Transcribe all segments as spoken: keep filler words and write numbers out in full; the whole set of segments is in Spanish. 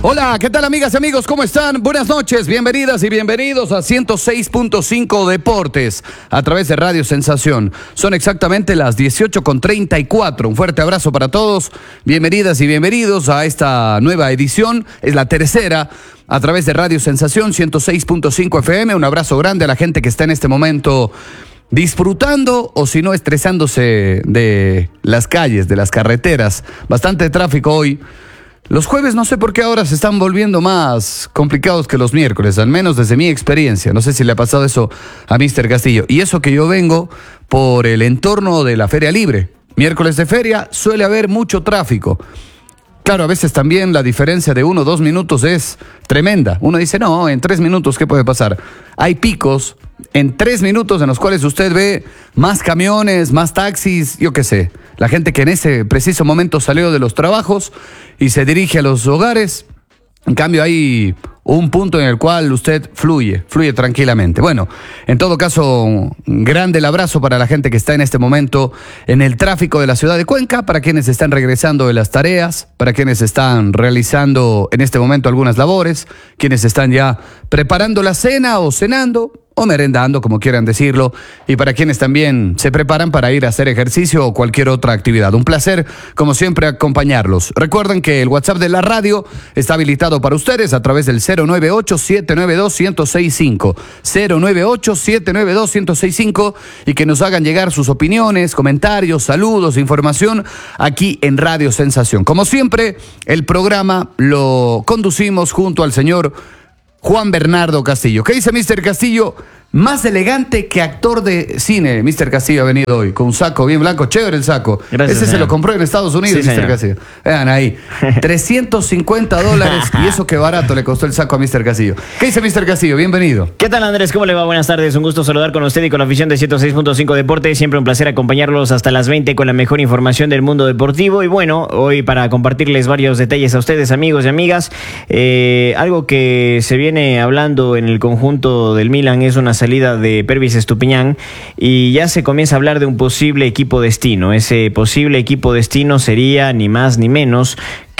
Hola, ¿qué tal amigas y amigos? ¿Cómo están? Buenas noches, bienvenidas y bienvenidos a ciento seis punto cinco Deportes a través de Radio Sensación. Son exactamente las dieciocho con treinta y cuatro. Un fuerte abrazo para todos, bienvenidas y bienvenidos a esta nueva edición, es la tercera a través de Radio Sensación ciento seis punto cinco F M. Un abrazo grande a la gente que está en este momento disfrutando o si no estresándose de las calles, de las carreteras. Bastante tráfico hoy. Los jueves no sé por qué ahora se están volviendo más complicados que los miércoles, al menos desde mi experiencia. No sé si le ha pasado eso a míster Castillo. Y eso que yo vengo por el entorno de la Feria Libre. Miércoles de feria suele haber mucho tráfico. Claro, a veces también la diferencia de uno o dos minutos es tremenda. Uno dice, no, en tres minutos, ¿qué puede pasar? Hay picos en tres minutos en los cuales usted ve más camiones, más taxis, yo qué sé. La gente que en ese preciso momento salió de los trabajos y se dirige a los hogares. En cambio, hay un punto en el cual usted fluye, fluye tranquilamente. Bueno, en todo caso, grande el abrazo para la gente que está en este momento en el tráfico de la ciudad de Cuenca, para quienes están regresando de las tareas, para quienes están realizando en este momento algunas labores, quienes están ya preparando la cena o cenando, o merendando, como quieran decirlo, y para quienes también se preparan para ir a hacer ejercicio o cualquier otra actividad. Un placer, como siempre, acompañarlos. Recuerden que el WhatsApp de la radio está habilitado para ustedes a través del cero nueve ocho, siete nueve dos, uno cero seis cinco, cero nueve ocho, siete nueve dos, uno cero seis cinco, y que nos hagan llegar sus opiniones, comentarios, saludos, información aquí en Radio Sensación. Como siempre, el programa lo conducimos junto al señor Juan Bernardo Castillo. ¿Qué dice míster Castillo? Más elegante que actor de cine. míster Castillo ha venido hoy con un saco bien blanco. Chévere el saco. Gracias, Ese señor. Se lo compró en Estados Unidos, Sí, míster señor. Castillo. Vean ahí. trescientos cincuenta dólares y eso que barato le costó el saco a míster Castillo. ¿Qué dice míster Castillo? Bienvenido. ¿Qué tal, Andrés? ¿Cómo le va? Buenas tardes. Un gusto saludar con usted y con la afición de ciento seis punto cinco Deportes. Siempre un placer acompañarlos hasta las veinte con la mejor información del mundo deportivo. Y bueno, hoy para compartirles varios detalles a ustedes, amigos y amigas. Eh, algo que se viene hablando en el conjunto del Milan es una salida de Pervis Estupiñán y ya se comienza a hablar de un posible equipo destino. Ese posible equipo destino sería ni más ni menos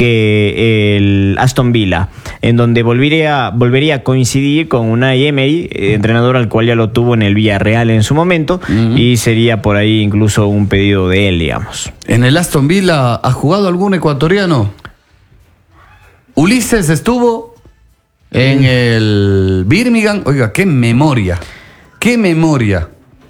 que el Aston Villa, en donde volvería, volvería a coincidir con Unai Emery, eh, entrenador al cual ya lo tuvo en el Villarreal en su momento, uh-huh. y sería por ahí incluso un pedido de él, digamos. ¿En el Aston Villa ha jugado algún ecuatoriano? Ulises estuvo en mm. el Birmingham. Oiga, qué memoria. ¿Qué memoria?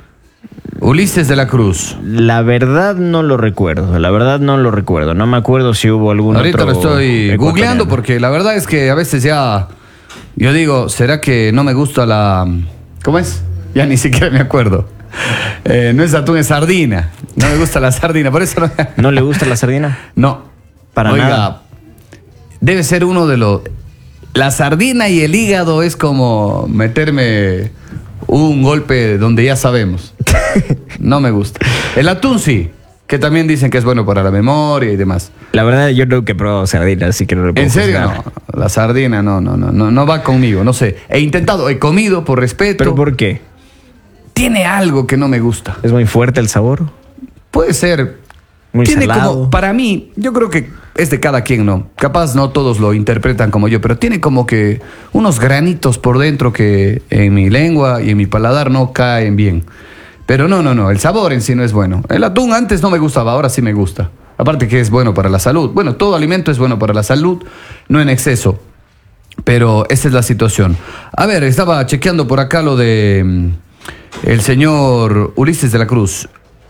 Ulises de la Cruz. La verdad no lo recuerdo, la verdad no lo recuerdo. No me acuerdo si hubo algún Ahorita otro lo estoy googleando porque la verdad es que a veces ya... Yo digo, ¿será que no me gusta la... ¿Cómo es? Ya ni siquiera me acuerdo. Eh, no es atún, es sardina. No me gusta la sardina, por eso no... ¿No le gusta la sardina? No. Para Oiga, nada. Debe ser uno de los... La sardina y el hígado es como meterme... un golpe donde ya sabemos. No me gusta. El atún sí, que también dicen que es bueno para la memoria y demás. La verdad yo nunca he probado sardina, así que no lo puedo ¿En serio? juzgar. No, la sardina no, no, no, no, no va conmigo, no sé. He intentado, he comido por respeto. ¿Pero por qué? Tiene algo que no me gusta. ¿Es muy fuerte el sabor? Puede ser. Muy Tiene salado. como, para mí, yo creo que es de cada quien, ¿no? Capaz no todos lo interpretan como yo, pero tiene como que unos granitos por dentro que en mi lengua y en mi paladar no caen bien. Pero no, no, no, el sabor en sí no es bueno. El atún antes no me gustaba, ahora sí me gusta. Aparte que es bueno para la salud. Bueno, todo alimento es bueno para la salud, no en exceso. Pero esa es la situación. A ver, estaba chequeando por acá lo de mm, el señor Ulises de la Cruz.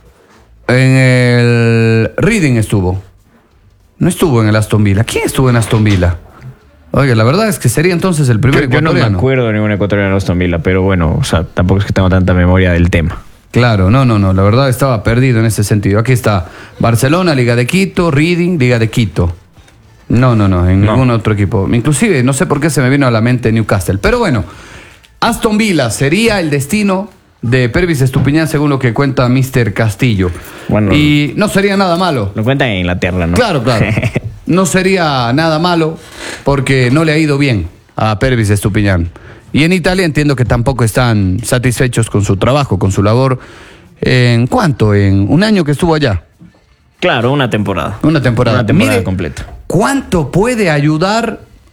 En el Reading estuvo. No estuvo en el Aston Villa. ¿Quién estuvo en Aston Villa? Oiga, la verdad es que sería entonces el primer yo, yo ecuatoriano. no me acuerdo de ningún ecuatoriano en Aston Villa, pero bueno, o sea, tampoco es que tengo tanta memoria del tema. Claro, no, no, no, la verdad estaba perdido en ese sentido. Aquí está Barcelona, Liga de Quito, Reading, Liga de Quito. No, no, no, en No. ningún otro equipo. Inclusive, no sé por qué se me vino a la mente Newcastle. Pero bueno, Aston Villa sería el destino de Pervis Estupiñán, según lo que cuenta míster Castillo. Bueno, y no sería nada malo. Lo cuentan en Inglaterra, ¿no? Claro, claro. No sería nada malo porque no le ha ido bien a Pervis Estupiñán. Y en Italia entiendo que tampoco están satisfechos con su trabajo, con su labor. ¿En cuánto? ¿En un año que estuvo allá? Claro, una temporada. Una temporada. Una temporada Mire, completa. ¿cuánto puede ayudar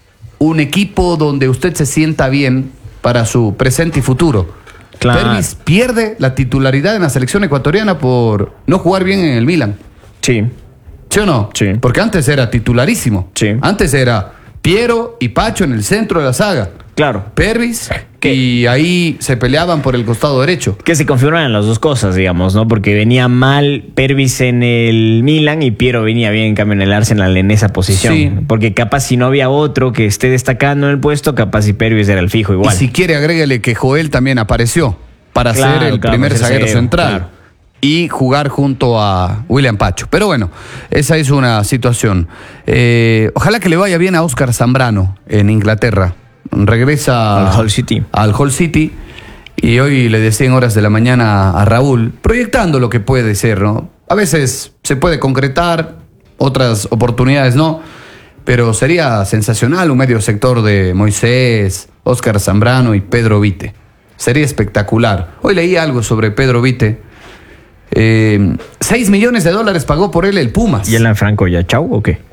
un equipo donde usted se sienta bien para su presente y futuro. Claro. Pervis pierde la titularidad en la selección ecuatoriana por no jugar bien en el Milan. Sí. ¿Sí o no? Sí. Porque antes era titularísimo. Sí. Antes era Piero y Pacho en el centro de la saga. Claro. Pervis, ¿Qué? y ahí se peleaban por el costado derecho. Que se confirman las dos cosas, digamos, ¿no? Porque venía mal Pervis en el Milan y Piero venía bien, en cambio, en el Arsenal en esa posición. Sí. Porque capaz si no había otro que esté destacando en el puesto, capaz si Pervis era el fijo igual. Y si quiere, agréguele que Joel también apareció para Claro, ser el claro, primer para ser zaguero zaguero, central. claro. Y jugar junto a William Pacho. Pero bueno, esa es una situación. Eh, ojalá que le vaya bien a Óscar Zambrano en Inglaterra. Regresa Al Hull City. Al Hull City. Y hoy le decía en horas de la mañana a Raúl, proyectando lo que puede ser, ¿no? A veces se puede concretar, otras oportunidades no. Pero sería sensacional un medio sector de Moisés, Óscar Zambrano y Pedro Vite. Sería espectacular. Hoy leí algo sobre Pedro Vite. Eh, seis millones de dólares pagó por él el Pumas. ¿Y Alan Franco ya chau o qué?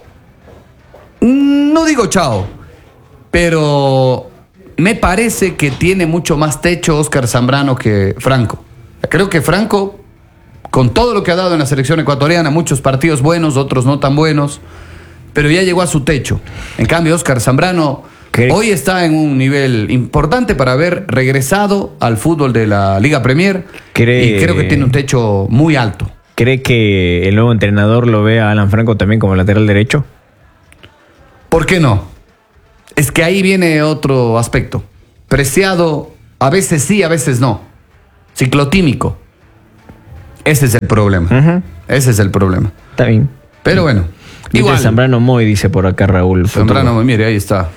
No digo chao, pero me parece que tiene mucho más techo Óscar Zambrano que Franco. Creo que Franco, con todo lo que ha dado en la selección ecuatoriana, muchos partidos buenos, otros no tan buenos, pero ya llegó a su techo. En cambio, Óscar Zambrano ¿Qué? hoy está en un nivel importante para haber regresado al fútbol de la Liga Premier. ¿Cree- Y creo que tiene un techo muy alto. ¿Cree que el nuevo entrenador lo ve a Alan Franco también como lateral derecho? ¿Por qué no? Es que ahí viene otro aspecto. Preciado, a veces sí, a veces no. Ciclotímico. Ese es el problema. Ujú. Ese es el problema. Está bien. Pero bueno, Igual. igual. Zambrano Moy, dice por acá Raúl. Zambrano, mire, ahí está.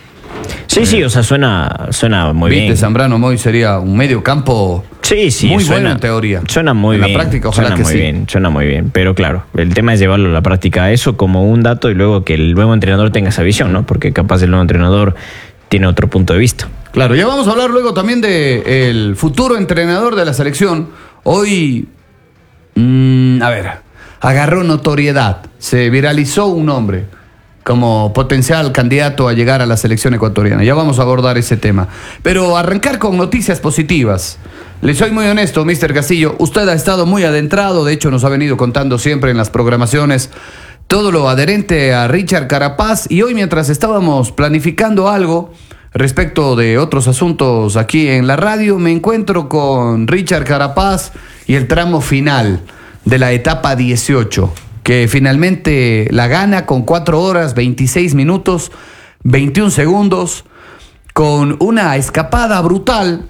Sí, sí, o sea, suena, suena muy Viste, bien. Zambrano Moy sería un medio campo Sí, sí, muy suena, bueno en teoría. Suena muy En bien. la práctica, ojalá suena que muy sí. bien, suena muy bien. Pero claro, el tema es llevarlo a la práctica, eso como un dato y luego que el nuevo entrenador tenga esa visión, ¿no? Porque capaz el nuevo entrenador tiene otro punto de vista. Claro, ya vamos a hablar luego también de el futuro entrenador de la selección. Hoy, mm, a ver, agarró notoriedad, se viralizó un nombre como potencial candidato a llegar a la selección ecuatoriana. Ya vamos a abordar ese tema. Pero arrancar con noticias positivas. Le soy muy honesto, mister Castillo. Usted ha estado muy adentrado, de hecho nos ha venido contando siempre en las programaciones todo lo adherente a Richard Carapaz. Y hoy, mientras estábamos planificando algo respecto de otros asuntos aquí en la radio, me encuentro con Richard Carapaz y el tramo final de la etapa dieciocho, que finalmente la gana con cuatro horas, veintiséis minutos, veintiún segundos, con una escapada brutal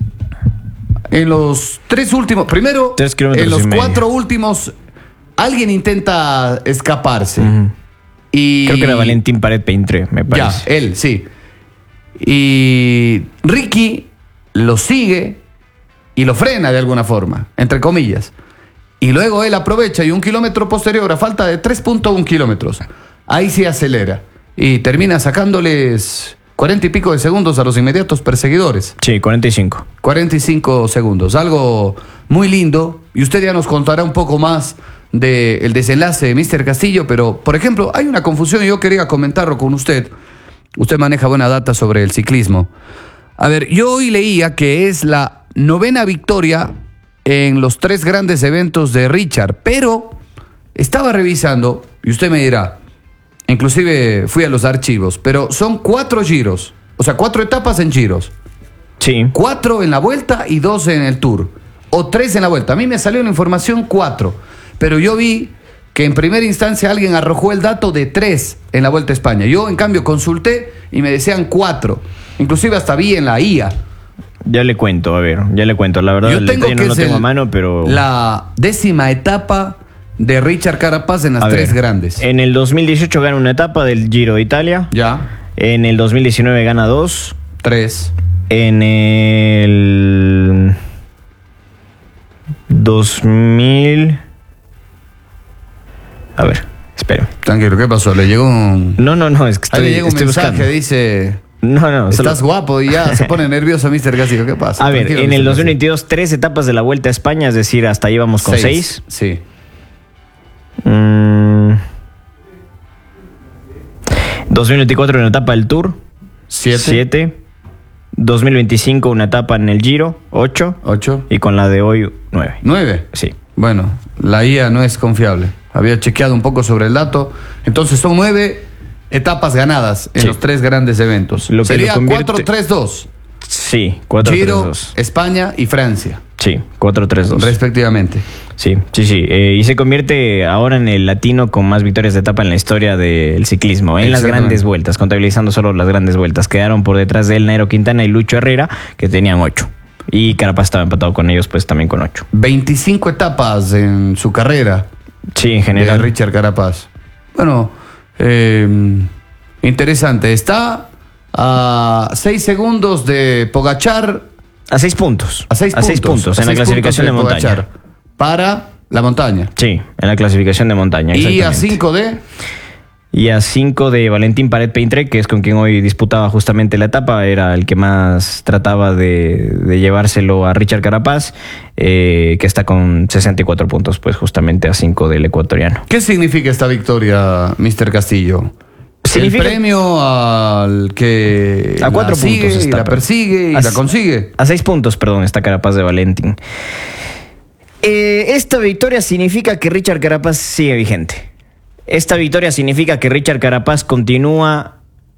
en los tres últimos. Primero, Tres kilómetros en los y medio. cuatro últimos, alguien intenta escaparse. Ujú. Y Creo que era Valentín Pared Peintre, me ya, parece. él, sí. Y Ricky lo sigue y lo frena de alguna forma, entre comillas. Y luego él aprovecha y un kilómetro posterior, a falta de tres punto uno kilómetros, ahí sí acelera y termina sacándoles cuarenta y pico de segundos a los inmediatos perseguidores. Sí, cuarenta y cinco. cuarenta y cinco segundos, algo muy lindo. Y usted ya nos contará un poco más del desenlace de mister Castillo, pero, por ejemplo, hay una confusión y yo quería comentarlo con usted. Usted maneja buena data sobre el ciclismo. A ver, yo hoy leía que es la novena victoria en los tres grandes eventos de Richard, pero estaba revisando, y usted me dirá, inclusive fui a los archivos, pero son cuatro giros, o sea, cuatro etapas en giros. Sí. Cuatro en la vuelta y dos en el Tour. O tres en la vuelta. A mí me salió la información cuatro. Pero yo vi que en primera instancia alguien arrojó el dato de tres en la Vuelta a España. Yo, en cambio, consulté y me decían cuatro. Inclusive hasta vi en la I A. Ya le cuento, a ver, ya le cuento. La verdad, Yo el tengo detalle que no lo es tengo el- a mano, pero... la décima etapa de Richard Carapaz en las A tres ver, grandes. En el dos mil dieciocho gana una etapa del Giro de Italia. Ya, En el dos mil diecinueve gana dos. tres. En el dos mil... A ver, espera. Tranquilo, ¿qué pasó? Le llegó un... No, no, no, es que Ahí estoy, le llega un estoy mensaje, buscando. dice... No, no, solo- Estás guapo y ya se pone nervioso mister Castillo. ¿Qué pasa? A ver, Tranquilo, en el mister dos mil Castillo. veintidós, tres etapas de la Vuelta a España, es decir, hasta ahí vamos con seis. Sí. Mm. dos mil veinticuatro en la etapa del Tour, Siete. Siete. dos mil veinticinco una etapa en el Giro, ocho. Ocho. Y con la de hoy, nueve. Nueve. Sí. Bueno, la I A no es confiable. Había chequeado un poco sobre el dato. Entonces son nueve etapas ganadas en Sí. los tres grandes eventos. Lo que Sería lo convierte- cuatro tres dos. Sí, cuatro tres Giro, dos. España y Francia, Sí, cuatro tres dos. respectivamente. Sí, sí, sí. Eh, y se convierte ahora en el latino con más victorias de etapa en la historia del ciclismo, en las Exactamente. grandes vueltas, contabilizando solo las grandes vueltas. Quedaron por detrás de él Nairo Quintana y Lucho Herrera, que tenían ocho. Y Carapaz estaba empatado con ellos, pues también con ocho. veinticinco etapas en su carrera Sí, en de general. Richard Carapaz. Bueno, eh, interesante. Está a seis segundos de Pogačar. A seis puntos. A seis puntos. puntos A en la seis clasificación de, puntos montaña. Pogačar para la montaña. Sí, en la clasificación de montaña. Y a exactamente. cinco de... Y a cinco de Valentín Paret Peintre, que es con quien hoy disputaba justamente la etapa, era el que más trataba de, de llevárselo a Richard Carapaz, eh, que está con sesenta y cuatro puntos, pues justamente a cinco del ecuatoriano. ¿Qué significa esta victoria, mister Castillo? Significa- El premio al que A cuatro la sigue puntos y está, la pero- persigue y a la s- consigue. A seis puntos, perdón, está Carapaz de Valentín. Eh, esta victoria significa que Richard Carapaz sigue vigente. Esta victoria significa que Richard Carapaz continúa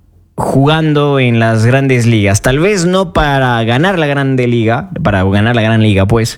jugando en las grandes ligas. Tal vez no para ganar la grande liga, para ganar la gran liga, pues,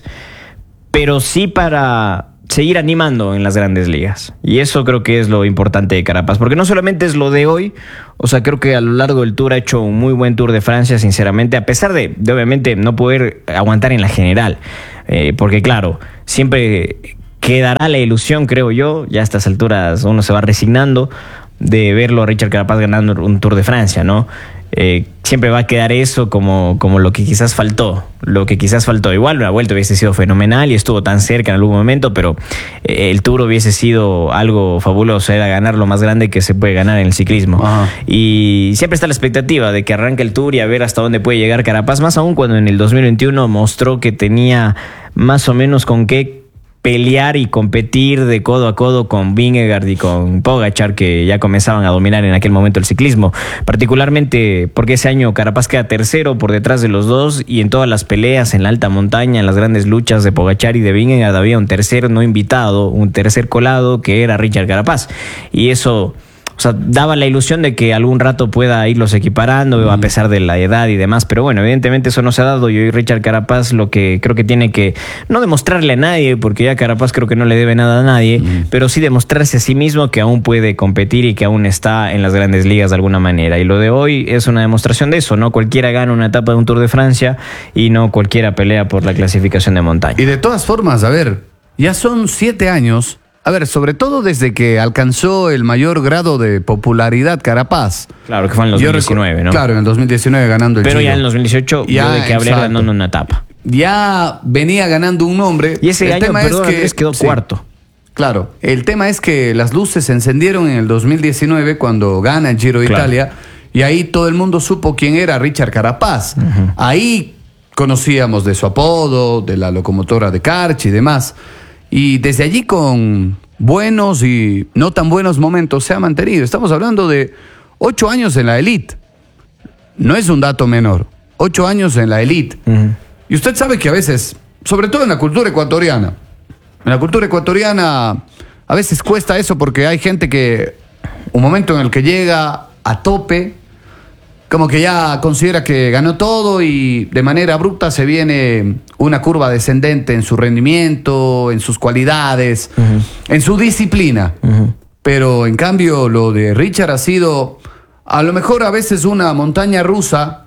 pero sí para seguir animando en las grandes ligas. Y eso creo que es lo importante de Carapaz, porque no solamente es lo de hoy, o sea, creo que a lo largo del Tour ha hecho un muy buen Tour de Francia, sinceramente, a pesar de, de obviamente no poder aguantar en la general, eh, porque claro, siempre quedará la ilusión, creo yo, ya a estas alturas uno se va resignando de verlo a Richard Carapaz ganando un Tour de Francia, ¿no? Eh, siempre va a quedar eso como, como lo que quizás faltó, lo que quizás faltó. Igual una vuelta hubiese sido fenomenal y estuvo tan cerca en algún momento, pero eh, el Tour hubiese sido algo fabuloso, era ganar lo más grande que se puede ganar en el ciclismo. Ajá. Y siempre está la expectativa de que arranque el Tour y a ver hasta dónde puede llegar Carapaz, más aún cuando en el dos mil veintiuno mostró que tenía más o menos con qué pelear y competir de codo a codo con Vingegaard y con Pogačar, que ya comenzaban a dominar en aquel momento el ciclismo, particularmente porque ese año Carapaz queda tercero por detrás de los dos y en todas las peleas en la alta montaña, en las grandes luchas de Pogačar y de Vingegaard había un tercer no invitado, un tercer colado que era Richard Carapaz, y eso... O sea, daba la ilusión de que algún rato pueda irlos equiparando, mm. a pesar de la edad y demás. Pero bueno, evidentemente eso no se ha dado. Y hoy Richard Carapaz lo que creo que tiene que, no demostrarle a nadie, porque ya Carapaz creo que no le debe nada a nadie, mm. pero sí demostrarse a sí mismo que aún puede competir y que aún está en las grandes ligas de alguna manera. Y lo de hoy es una demostración de eso, ¿no? Cualquiera gana una etapa de un Tour de Francia y no cualquiera pelea por la clasificación de montaña. Y de todas formas, a ver, ya son siete años... A ver, sobre todo desde que alcanzó el mayor grado de popularidad Carapaz. Claro, que fue en el dos mil diecinueve, ¿no? Claro, en el dos mil diecinueve ganando el Pero Giro. ya en el dos mil dieciocho Ya, dio de que hablar exacto. ganando una etapa. Ya venía ganando un nombre. Y ese El año, tema perdón, es que Andrés, quedó sí, cuarto. Claro, el tema es que las luces se encendieron en el dos mil diecinueve cuando gana el Giro de Claro. Italia y ahí todo el mundo supo quién era Richard Carapaz. Uh-huh. Ahí conocíamos de su apodo, de la locomotora de Karch y demás. Y desde allí con buenos y no tan buenos momentos se ha mantenido. Estamos hablando de ocho años en la elite. No es un dato menor. Ocho años en la elite. Uh-huh. Y usted sabe que a veces, sobre todo en la cultura ecuatoriana, en la cultura ecuatoriana a veces cuesta eso porque hay gente que un momento en el que llega a tope, como que ya considera que ganó todo y de manera abrupta se viene una curva descendente en su rendimiento, en sus cualidades, uh-huh. en su disciplina. Uh-huh. Pero en cambio lo de Richard ha sido a lo mejor a veces una montaña rusa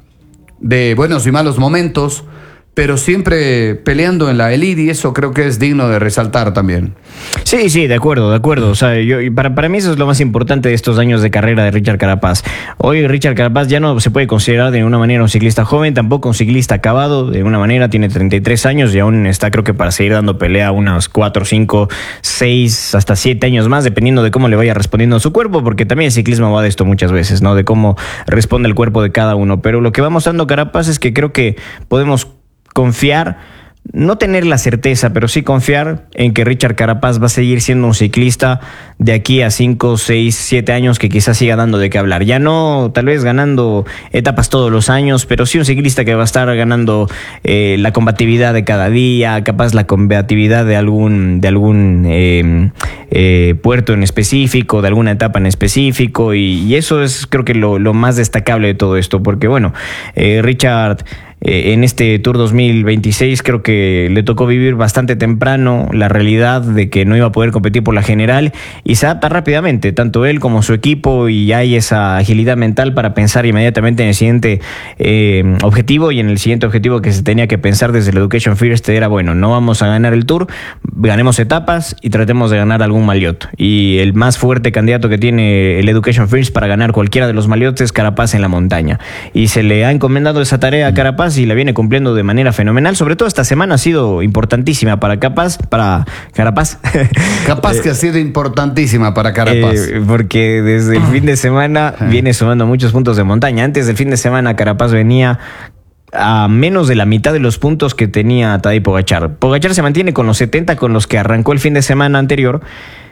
de buenos y malos momentos, pero siempre peleando en la elite y eso creo que es digno de resaltar también. Sí, sí, de acuerdo, de acuerdo. O sea, yo, para, para mí eso es lo más importante de estos años de carrera de Richard Carapaz. Hoy Richard Carapaz ya no se puede considerar de ninguna manera un ciclista joven, tampoco un ciclista acabado. De una manera tiene treinta y tres años y aún está, creo que para seguir dando pelea unos cuatro, cinco, seis, hasta siete años más, dependiendo de cómo le vaya respondiendo a su cuerpo, porque también el ciclismo va de esto muchas veces, ¿no? De cómo responde el cuerpo de cada uno. Pero lo que va mostrando Carapaz es que creo que podemos confiar no tener la certeza, pero sí confiar en que Richard Carapaz va a seguir siendo un ciclista de aquí a cinco, seis, siete años que quizás siga dando de qué hablar. Ya no tal vez ganando etapas todos los años, pero sí un ciclista que va a estar ganando eh, la combatividad de cada día, capaz la combatividad de algún, de algún eh, eh, puerto en específico, de alguna etapa en específico, y, y eso es creo que lo, lo más destacable de todo esto, porque bueno, eh, Richard... Eh, en este Tour dos mil veintiséis creo que le tocó vivir bastante temprano la realidad de que no iba a poder competir por la general y se adapta rápidamente, tanto él como su equipo, y hay esa agilidad mental para pensar inmediatamente en el siguiente eh, objetivo, y en el siguiente objetivo que se tenía que pensar desde el Education First era, bueno, no vamos a ganar el Tour, ganemos etapas y tratemos de ganar algún Maillot, y el más fuerte candidato que tiene el Education First para ganar cualquiera de los Maillots es Carapaz en la montaña, y se le ha encomendado esa tarea a Carapaz y la viene cumpliendo de manera fenomenal. Sobre todo esta semana ha sido importantísima para Capaz, para Carapaz. Capaz que ha sido importantísima para Carapaz. Eh, porque desde el fin de semana viene sumando muchos puntos de montaña. Antes del fin de semana Carapaz venía a menos de la mitad de los puntos que tenía Tadej Pogačar. Pogačar se mantiene con los setenta con los que arrancó el fin de semana anterior.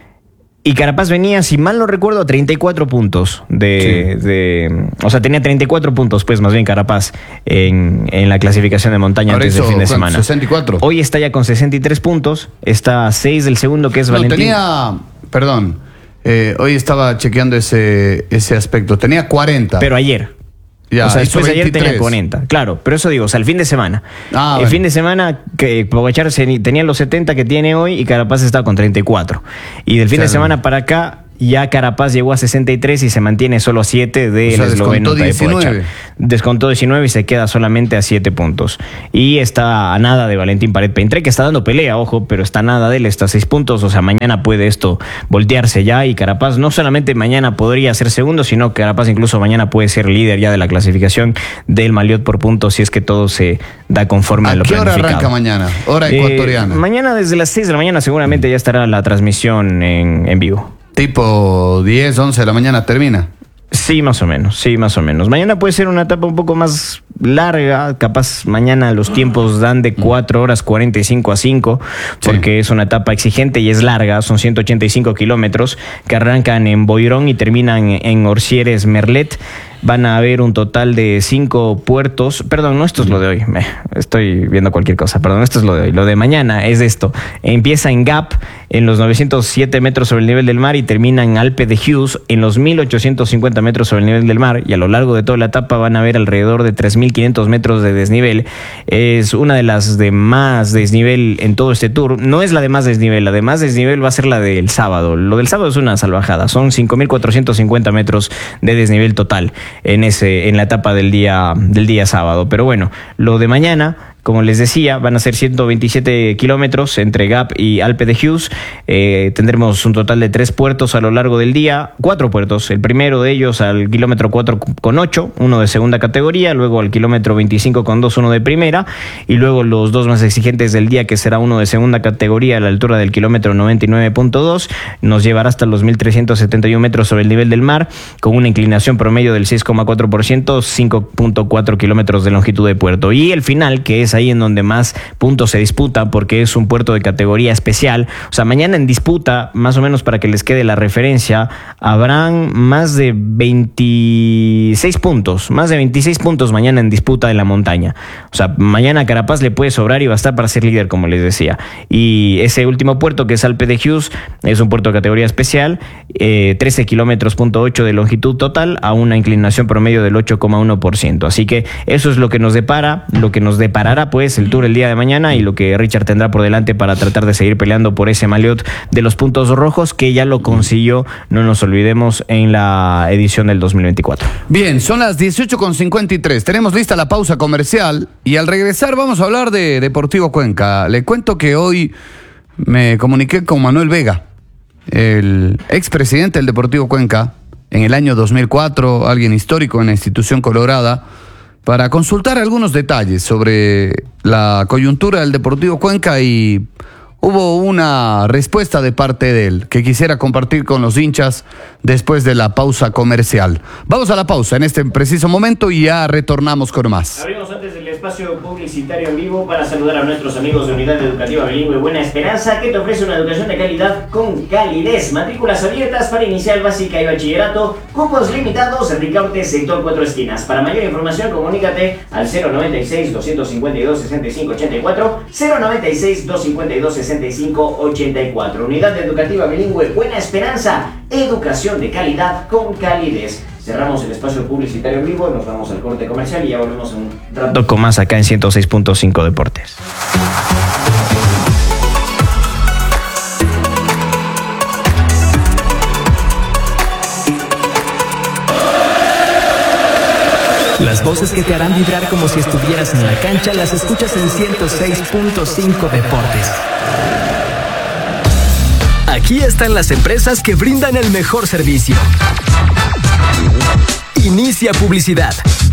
Y Carapaz venía, si mal no recuerdo, a treinta y cuatro puntos. De, sí. de, o sea, tenía treinta y cuatro puntos, pues, más bien Carapaz en, en la clasificación de montaña. Ahora antes del fin de semana. sesenta y cuatro. Hoy está ya con sesenta y tres puntos. Está a seis del segundo, que es no, Valentín. Tenía, perdón, eh, hoy estaba chequeando ese, ese aspecto. Tenía cuarenta. Pero ayer. Ya, o sea, después de ayer tenía cuarenta. Claro, pero eso digo, o sea, el fin de semana. Ah, el bueno. fin de semana que Pogačar tenía los setenta que tiene hoy y Carapaz estaba con treinta y cuatro. Y del fin claro. de semana para acá ya Carapaz llegó a sesenta y tres y se mantiene solo a siete del o sea, esloveno Tadej Pogačar. Descontó diecinueve y se queda solamente a siete puntos. Y está a nada de Valentín Paret-Pentré, que está dando pelea, ojo, pero está a nada de él, está a seis puntos. O sea, mañana puede esto voltearse ya y Carapaz no solamente mañana podría ser segundo, sino que Carapaz incluso mañana puede ser líder ya de la clasificación del Maillot por puntos si es que todo se da conforme a, ¿A lo qué planificado. hora arranca mañana? Hora ecuatoriana. Eh, mañana desde las seis de la mañana seguramente ya estará la transmisión en, en vivo. Tipo diez, once de la mañana termina. Sí, más o menos, sí, más o menos. Mañana puede ser una etapa un poco más larga, capaz mañana los tiempos dan de cuatro horas cuarenta y cinco a cinco, porque sí. es una etapa exigente y es larga, son ciento ochenta y cinco kilómetros que arrancan en Boirón y terminan en Orcieres Merlet. Van a haber un total de cinco puertos. Perdón, no, esto es lo de hoy. Me, estoy viendo cualquier cosa. Perdón, esto es lo de hoy. Lo de mañana es esto. Empieza en Gap, en los novecientos siete metros sobre el nivel del mar, y termina en Alpe de Hughes, en los mil ochocientos cincuenta metros sobre el nivel del mar. Y a lo largo de toda la etapa van a haber alrededor de tres mil quinientos metros de desnivel. Es una de las de más desnivel en todo este tour. No es la de más desnivel. La de más desnivel va a ser la del sábado. Lo del sábado es una salvajada. Son cinco mil cuatrocientos cincuenta metros de desnivel total en ese en la etapa del día del día sábado. Pero bueno, lo de mañana, como les decía, van a ser ciento veintisiete kilómetros entre Gap y Alpe de Hughes. Eh, tendremos un total de tres puertos a lo largo del día, cuatro puertos. El primero de ellos al kilómetro cuatro con ocho, uno de segunda categoría, luego al kilómetro veinticinco con dos, uno de primera, y luego los dos más exigentes del día, que será uno de segunda categoría a la altura del kilómetro noventa y nueve punto dos, nos llevará hasta los mil trescientos setenta y uno metros sobre el nivel del mar, con una inclinación promedio del seis coma cuatro por ciento, cinco punto cuatro kilómetros de longitud de puerto. Y el final, que es ahí en donde más puntos se disputa, porque es un puerto de categoría especial. O sea, mañana en disputa, más o menos para que les quede la referencia, habrán más de veintiséis puntos, más de veintiséis puntos mañana en disputa de la montaña. O sea, mañana a Carapaz le puede sobrar y va a estar para ser líder, como les decía. Y ese último puerto, que es Alpe de Hughes, es un puerto de categoría especial, eh, trece kilómetros punto ocho de longitud total, a una inclinación promedio del ocho coma uno por ciento. Así que eso es lo que nos depara, lo que nos deparará pues el Tour el día de mañana, y lo que Richard tendrá por delante para tratar de seguir peleando por ese Maillot de los puntos rojos, que ya lo consiguió, no nos olvidemos, en la edición del dos mil veinticuatro. Bien, son las dieciocho con cincuenta y tres. Tenemos lista la pausa comercial y al regresar vamos a hablar de Deportivo Cuenca. Le cuento que hoy me comuniqué con Manuel Vega, el expresidente del Deportivo Cuenca, en el año dos mil cuatro, alguien histórico en la institución colorada, para consultar algunos detalles sobre la coyuntura del Deportivo Cuenca, y hubo una respuesta de parte de él que quisiera compartir con los hinchas después de la pausa comercial. Vamos a la pausa en este preciso momento y ya retornamos con más. Abrimos antes del espacio publicitario en vivo para saludar a nuestros amigos de Unidad Educativa Bilingüe Buena Esperanza, que te ofrece una educación de calidad con calidez. Matrículas abiertas para inicial, básica y bachillerato. Cupos limitados en Ricaurte, sector Cuatro Esquinas. Para mayor información, comunícate al cero noventa y seis, doscientos cincuenta y dos, sesenta y cinco ochenta y cuatro, cero noventa y seis, doscientos cincuenta y dos, sesenta y cinco ochenta y cuatro. Unidad Educativa Bilingüe Buena Esperanza, educación de calidad con calidez. Cerramos el espacio publicitario en vivo, nos vamos al corte comercial y ya volvemos en un rato con más acá en ciento seis punto cinco Deportes. Las voces que te harán vibrar como si estuvieras en la cancha las escuchas en ciento seis punto cinco Deportes. Aquí están las empresas que brindan el mejor servicio. Inicia publicidad.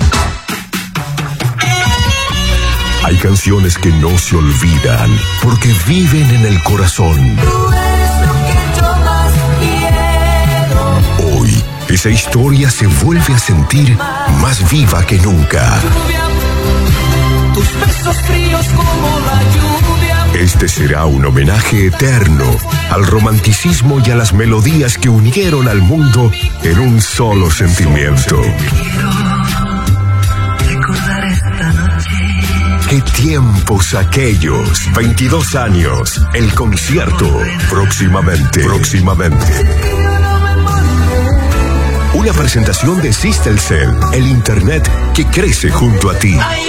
Hay canciones que no se olvidan porque viven en el corazón. Tú eres lo que yo más quiero. Hoy, esa historia se vuelve a sentir más viva que nunca. Tus besos fríos como la lluvia. Este será un homenaje eterno al romanticismo y a las melodías que unieron al mundo en un solo sentimiento. Recordar esta noche. ¡Qué tiempos aquellos! veintidós años, el concierto. Próximamente, próximamente. Una presentación de Systelcel, el internet que crece junto a ti.